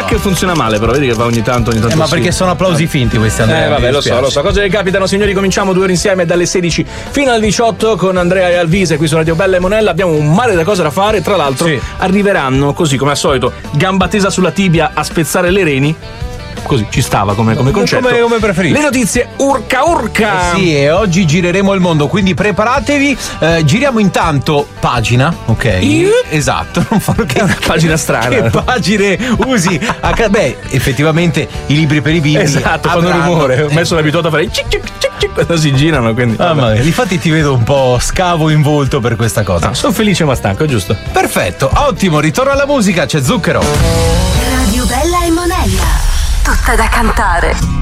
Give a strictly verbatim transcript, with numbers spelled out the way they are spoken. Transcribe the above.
che funziona male, però vedi che va ogni tanto, ogni tanto. Eh, ma sì. perché sono applausi finti questi, Andrea? Eh vabbè, mi lo so, dispiace. lo so. Cose che capitano, signori, cominciamo due ore insieme dalle sedici fino alle diciotto con Andrea e Alvise qui su Radio Bella e Monella. Abbiamo un mare da cose da fare, tra l'altro Sì. arriveranno così come al solito, gamba tesa sulla tibia a spezzare le reni. Così ci stava come, come concetto. Come, come preferite. Le notizie urca urca. Eh sì, e oggi gireremo il mondo, quindi preparatevi. Eh, giriamo intanto pagina, ok? Io? Esatto, non farò che Una pagina strana. Che pagine usi? A ca- Beh, effettivamente i libri per i bimbi. Esatto, fanno avranno- rumore. Ormai sono abituato a fare cic cic cic cic quando si girano, quindi. Ah, ma infatti ti vedo un po' scavo in volto per questa cosa. No, sono felice ma stanco, giusto? Perfetto, ottimo, ritorno alla musica, c'è Zucchero. Radio Bella e Monella. Tutta da cantare.